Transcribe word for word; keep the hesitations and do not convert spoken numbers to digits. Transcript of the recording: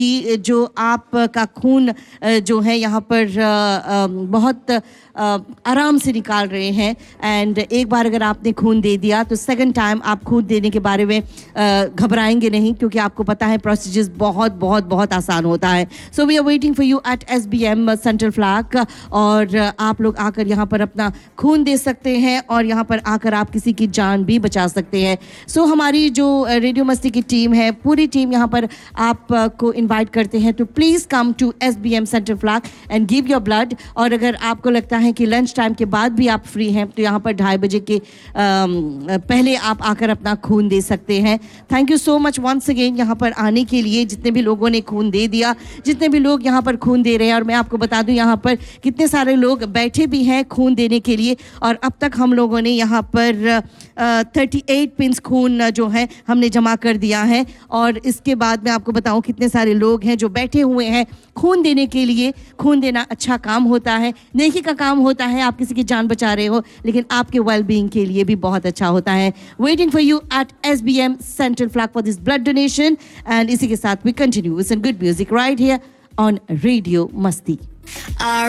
कि जो आपका खून जो है यहाँ पर बहुत आराम से निकाल रहे हैं एंड एक बार अगर आपने खून दे दिया तो सेकंड टाइम आप खून देने के बारे में घबराएंगे नहीं, क्योंकि आपको पता है प्रोसीजर्स बहुत बहुत बहुत आसान होता है. So we are waiting for you eight S B M central flag और आप लोग आकर यहाँ पर अपना खून दे सकते हैं और यहाँ पर आकर आप किसी की जान भी बचा सकते हैं. सो so, हमारी जो रेडियो मस्ती की टीम है, पूरी टीम यहाँ पर आपको इनवाइट करते हैं to please come to S B M central flag and give your blood. और अगर आपको लगता है कि लंच टाइम के बाद भी आप फ्री हैं तो यहाँ पर ढाई बजे के पहले आप आकर अपना खून दे सकते हैं. Thank you so much once again यहाँ पर आने के लिए, जितने भी लोगों ने खून दे दिया, जितने भी लोग यहाँ पर खून दे रहे हैं. और मैं आपको बता दूं यहाँ पर कितने सारे लोग बैठे भी हैं खून देने के लिए. और अब तक हम लोगों ने यहाँ पर थर्टी एट पिंस खून जो है हमने जमा कर दिया है. और इसके बाद मैं आपको बताऊं कितने सारे लोग हैं जो बैठे हुए हैं खून देने के लिए. खून देना अच्छा काम होता है, नेकी का काम होता है. आप किसी की जान बचा रहे हो, लेकिन आपके वेल बीइंग के लिए भी बहुत अच्छा होता है. Waiting for you eight S B M central flag for this blood donation. And इसी के साथ we continue with some good music right here on radio मस्ती.